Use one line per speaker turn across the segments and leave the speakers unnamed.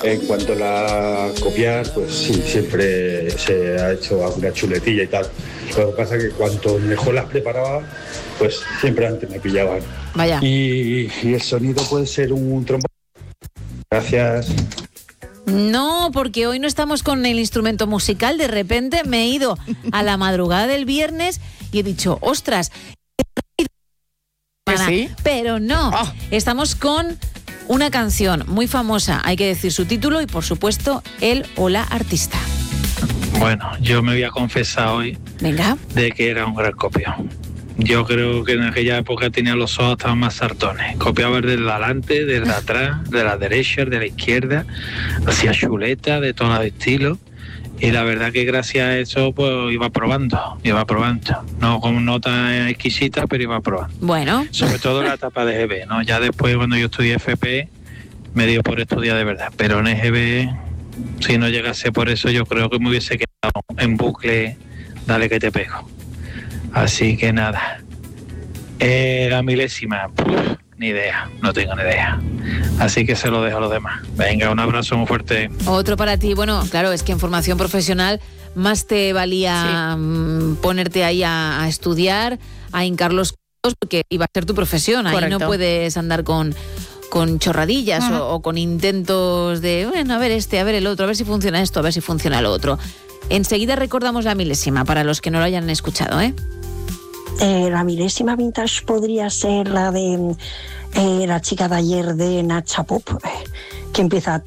En cuanto a la copiar, pues sí, siempre se ha hecho alguna chuletilla y tal. Lo que pasa es que cuanto mejor las preparaba, pues siempre antes me pillaban.
Vaya.
Y el sonido puede ser un trombón. Gracias.
No, porque hoy no estamos con el instrumento musical. De repente me he ido a la madrugada del viernes y he dicho, ostras,
¿sí?
Pero no, estamos con una canción muy famosa, hay que decir su título y por supuesto él o la artista.
Bueno, yo me voy a confesar hoy de que era un gran copión. Yo creo que en aquella época tenía los ojos hasta más sartones. Copiaba desde adelante, desde atrás, de la derecha, de la izquierda, hacía chuleta de todos los estilos. Y la verdad que gracias a eso pues iba probando. No como nota exquisita, pero iba probando.
Bueno.
Sobre todo en la etapa de EGB, ¿no? Ya después cuando yo estudié FP me dio por estudiar de verdad. Pero en EGB, si no llegase por eso, yo creo que me hubiese quedado en bucle, dale que te pego. Así que nada. La milésima, ni idea, no tengo ni idea. Así que se lo dejo a los demás. Venga, un abrazo muy fuerte.
Otro para ti. Bueno, claro, es que en formación profesional más te valía ponerte ahí a estudiar, a hincar los codos, porque iba a ser tu profesión. Ahí no puedes andar con chorradillas o con intentos de, bueno, a ver este, a ver el otro, a ver si funciona esto, a ver si funciona lo otro. Enseguida recordamos la milésima para los que no lo hayan escuchado, ¿eh?
La milésima vintage podría ser la de La chica de ayer de Nacha Pop, que empieza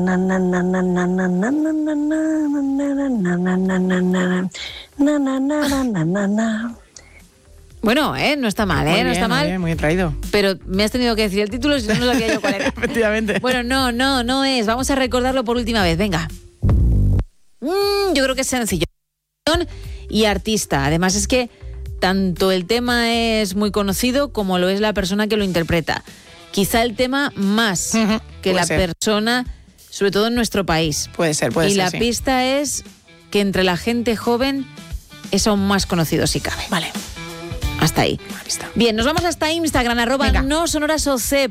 Bueno, no está mal,
muy
no
bien,
está mal.
Muy bien traído.
Pero me has tenido que decir el título si no sabía yo cuál era.
Efectivamente.
Bueno, no es. Vamos a recordarlo por última vez, venga. Yo creo que es sencillo. Y artista. Además es que tanto el tema es muy conocido como lo es la persona que lo interpreta. Quizá el tema más que la persona, sobre todo en nuestro país.
Puede ser,
Y la pista es que entre la gente joven es aún más conocido si cabe.
Vale.
Hasta ahí. Bien, nos vamos hasta Instagram, @nosonorasoc.